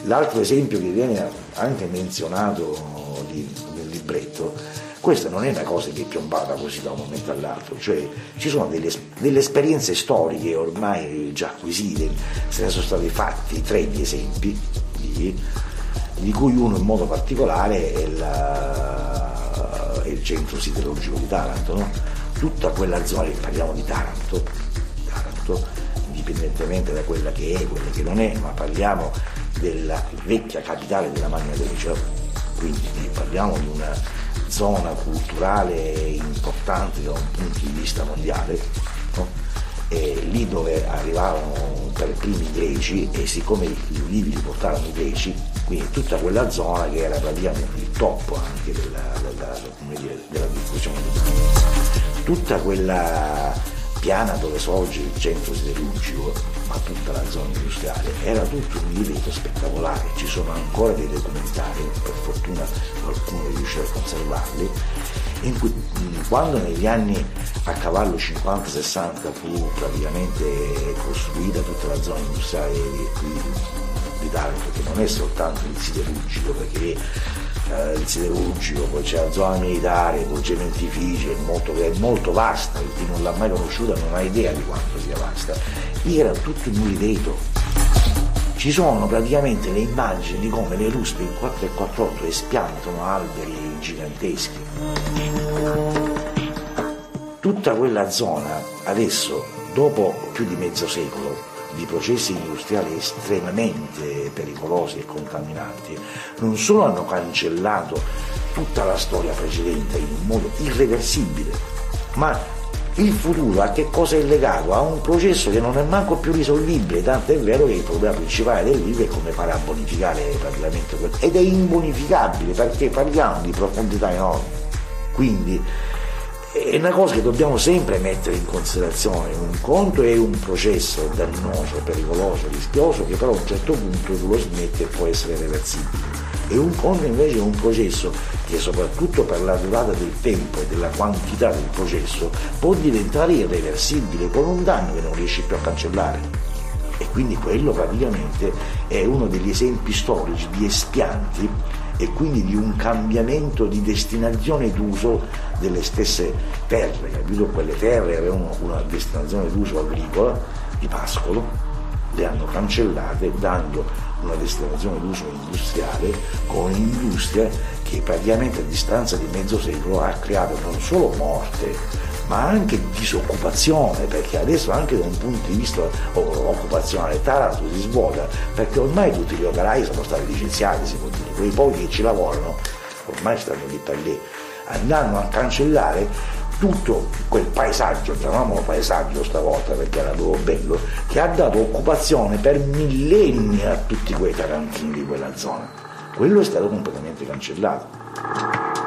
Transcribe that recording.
L'altro esempio che viene anche menzionato nel libretto, questa non è una cosa che è piombata così da un momento all'altro, cioè ci sono delle esperienze storiche ormai già acquisite, se ne sono stati fatti 3 di esempi, di cui uno in modo particolare è il centro siderurgico di Taranto, no? Tutta quella zona, parliamo di Taranto, indipendentemente da quella che è, quella che non è, ma parliamo della vecchia capitale della Magna Grecia, quindi parliamo di una zona culturale importante da un punto di vista mondiale, no? E lì dove arrivarono per primi i greci, e siccome gli ulivi li portarono i greci, quindi tutta quella zona che era praticamente il top anche della diffusione di tutta quella piana dove sorge il centro siderurgico, ma tutta la zona industriale, era tutto un livello spettacolare. Ci sono ancora dei documentari, per fortuna qualcuno riuscì a conservarli, in cui quando negli anni a cavallo 50-60 fu praticamente costruita tutta la zona industriale di Taranto, che non è soltanto il siderurgico, perché il siderurgico, poi c'è la zona militare, poi c'è cementifici, è molto vasta, chi non l'ha mai conosciuta non ha idea di quanto sia vasta. Lì era tutto in uliveto. Ci sono praticamente le immagini di come le ruspe in 448 espiantano alberi giganteschi. Tutta quella zona adesso, dopo più di mezzo secolo di processi industriali estremamente pericolosi e contaminanti, non solo hanno cancellato tutta la storia precedente in un modo irreversibile, ma il futuro a che cosa è legato? A un processo che non è manco più risolvibile, tanto è vero che il problema principale dell'IVA è come fare a bonificare praticamente quello, ed è imbonificabile perché parliamo di profondità enormi. Quindi è una cosa che dobbiamo sempre mettere in considerazione. Un conto è un processo dannoso, pericoloso, rischioso, che però a un certo punto tu lo smetti e può essere reversibile, e un conto invece è un processo che, soprattutto per la durata del tempo e della quantità del processo, può diventare irreversibile con un danno che non riesci più a cancellare. E quindi quello praticamente è uno degli esempi storici di espianti e quindi di un cambiamento di destinazione d'uso delle stesse terre, capito? Quelle terre avevano una destinazione d'uso agricola, di pascolo, le hanno cancellate dando una destinazione d'uso industriale, con un'industria che praticamente a distanza di mezzo secolo ha creato non solo morte ma anche disoccupazione, perché adesso anche da un punto di vista occupazionale Taranto si svuota, perché ormai tutti gli operai sono stati licenziati, si può dire, quei pochi che ci lavorano ormai stanno lì per lì, andranno a cancellare tutto quel paesaggio, chiamiamolo paesaggio stavolta perché era proprio bello, che ha dato occupazione per millenni a tutti quei tarantini di quella zona. Quello è stato completamente cancellato.